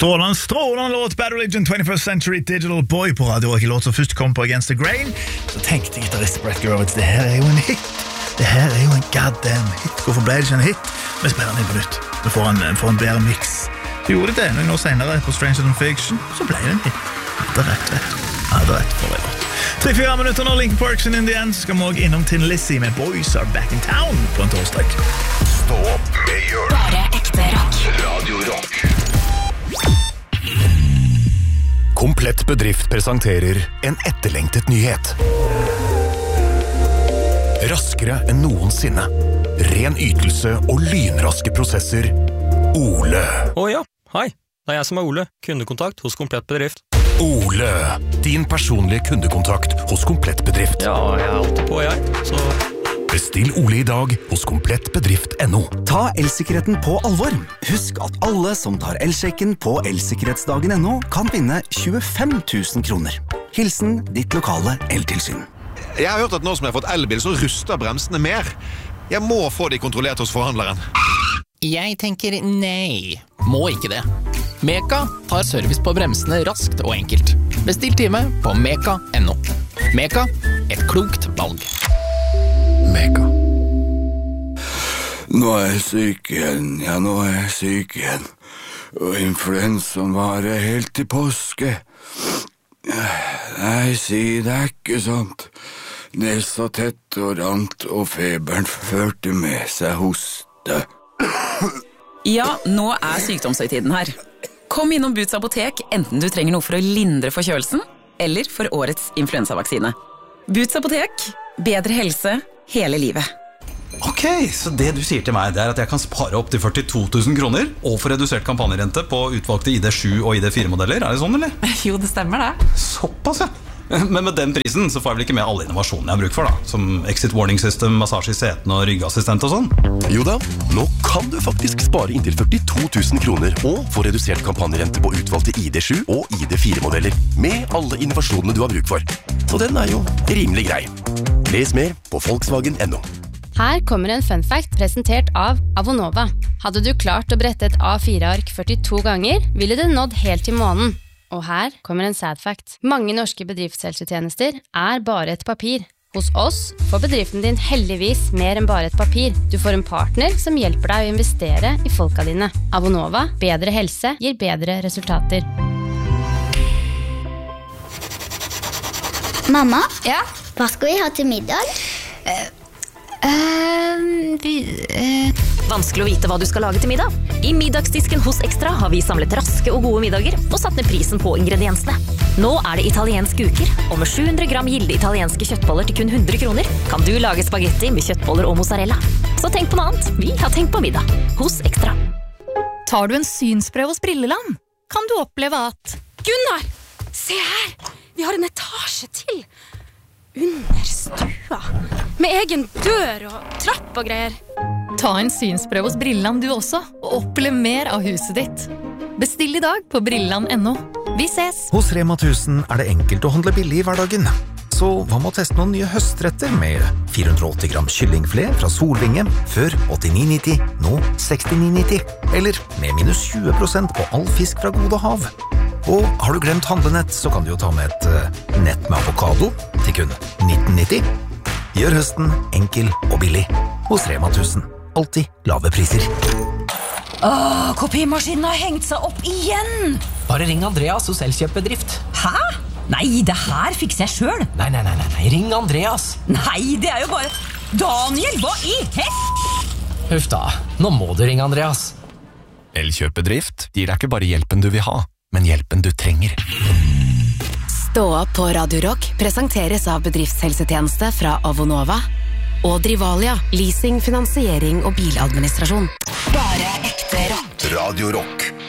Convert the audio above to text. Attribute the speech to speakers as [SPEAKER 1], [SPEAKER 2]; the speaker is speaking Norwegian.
[SPEAKER 1] Strålende låt, Bad Religion, 21st Century Digital Boy på radio, og ikke låt som først kom på Against the Grain. Så tenkte jeg gitarist Brett Gurewitz, det her jo en hit. Det her jo en goddamn hit. Hvorfor ble det ikke en hit? Vi spiller den inn på nytt. Vi får en bedre mix. Så gjorde det noen år senere på Stranger Than Fiction, så ble det en hit. Det er rett. For det godt. 3-4 minutter nå, Linkin Park in the end, så skal vi også innom Tin Lizzy med Boys Are Back in Town på en torsdag.
[SPEAKER 2] Stå opp med Jørn.
[SPEAKER 3] Bare ekte rock.
[SPEAKER 2] Radio Rock.
[SPEAKER 4] Komplett bedrift presenterer en etterlengtet nyhet. Raskere enn noensinne. Ren ytelse og lynraske prosesser. Ole.
[SPEAKER 5] Ja, hei. Det er jeg som er Ole, kundekontakt hos Komplett Bedrift.
[SPEAKER 4] Ole, din personlige kundekontakt hos Komplett Bedrift.
[SPEAKER 5] Ja, jeg er alltid på, så...
[SPEAKER 4] Bestill Ole i dag hos komplettbedrift.no.
[SPEAKER 6] Ta elsikkerheten på alvor. Husk at alle som tar elsjekken på elsikkerhetsdagen.no kan vinne 25 000 kroner. Hilsen ditt lokale eltilsyn.
[SPEAKER 7] Jeg har hørt at nå som jeg har fått elbil, så ruster bremsene mer. Jeg må få de kontrollert hos forhandleren.
[SPEAKER 8] Jeg tenker nei. Må ikke det. Meka tar service på bremsene raskt og enkelt. Bestill time på meka.no. Meka, et klokt valg.
[SPEAKER 4] Meka.
[SPEAKER 9] Nå er jeg syk igjen. Og influensaen varer helt til påske. Nei, si det er ikke sånt. Nesa tett og rant, og feberen førte med seg hoste.
[SPEAKER 10] Ja, nå er sykdomshøytiden her. Kom innom Boots apotek, enten du trenger noe for å lindre forkjølelsen, eller for årets influensavaksine. Boots apotek, bedre helse, hele livet.
[SPEAKER 11] Ok, så det du sier til meg, det er at jeg kan spare opp til 42 000 kroner og få redusert kampanjerente på utvalgte ID7 og ID4-modeller. Er det sånn, eller?
[SPEAKER 10] Jo, det stemmer det.
[SPEAKER 11] Såpass, ja. Men med den prisen så får jeg vel ikke med alle innovasjonene jeg har bruk for da, som exit warning system, massasje i seten og ryggassistent og sånn.
[SPEAKER 4] Jo da, nå kan du faktisk spare inntil 42 000 kroner og få redusert kampanjerente på utvalgte ID7 og ID4-modeller med alle innovasjonene du har bruk for. Så den er jo rimelig grei. Les mer på Volkswagen.no.
[SPEAKER 12] Her kommer en fun fact presentert av Avonova. Hadde du klart å brette et A4-ark 42 ganger, ville du nådd helt til månen. Og her kommer en sad fact. Mange norske bedriftshelsetjenester er bare et papir. Hos oss får bedriften din heldigvis mer enn bare et papir. Du får en partner som hjelper deg å investere i folka dine. Avonova, bedre helse gir bedre resultater.
[SPEAKER 13] Mamma?
[SPEAKER 12] Ja?
[SPEAKER 13] Hva skal vi ha til middag?
[SPEAKER 3] Vanskelig å vite hva du skal lage til middag. I middagsdisken hos Extra har vi samlet raske og gode middager og satt ned prisen på ingrediensene. Nå er det italiensk uker, og med 700 gram gilde italienske kjøttboller til kun 100 kroner kan du lage spagetti med kjøttboller og mozzarella. Så tenk på noe annet. Vi har tenkt på middag hos Extra.
[SPEAKER 14] Tar du en synsprøve hos Brilleland, kan du oppleve at
[SPEAKER 15] Gunnar, se her! Vi har en etasje til. Under stua. Med egen dør og trapp og greier.
[SPEAKER 14] Ta en synsprøve hos Brilleland du også, og opplev mer av huset ditt. Bestill i dag på Brilleland.no. Vi ses!
[SPEAKER 16] Hos Rema 1000 er det enkelt å handle billig i hverdagen. Så hva med å teste noen nye høstretter med 480 gram kyllingfilet fra Solvinge, før 89,90, nå 69,90. Eller med minus 20% på all fisk fra Gode Hav. Og har du glemt handlenett, så kan du jo ta med et nett med avokado til kun 19,90. Gjør høsten enkel og billig. Hos Rema 1000. Alltid lave priser.
[SPEAKER 10] Kopimaskinen har hengt seg opp igjen!
[SPEAKER 8] Bare ring Andreas hos Elkjøpbedrift.
[SPEAKER 10] Hæ? Nei, det her fikser jeg selv.
[SPEAKER 8] Nei, ring Andreas.
[SPEAKER 10] Nei, det er jo bare... Daniel, hva i hest?
[SPEAKER 8] Huff da, nå må du ringe Andreas.
[SPEAKER 4] Elkjøpbedrift gir deg ikke bare hjelpen du vil ha, men hjelpen du trenger.
[SPEAKER 3] Stå opp på Radio Rock presenteres av bedriftshelsetjeneste fra Avonova og Drivalia, leasing, finansiering og biladministrasjon. Bare ekte rock.
[SPEAKER 2] Radio Rock.